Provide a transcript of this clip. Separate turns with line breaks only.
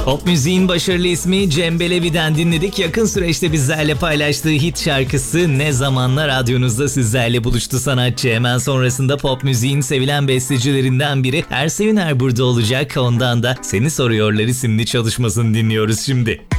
Pop müziğin başarılı ismi Cem Belevi'den dinledik. Yakın süreçte bizlerle paylaştığı hit şarkısı Ne Zamanlar radyonuzda sizlerle buluştu sanatçı. Hemen sonrasında pop müziğin sevilen bestecilerinden biri Erse Üner burada olacak. Ondan da Seni Soruyorlar isimli çalışmasını dinliyoruz şimdi.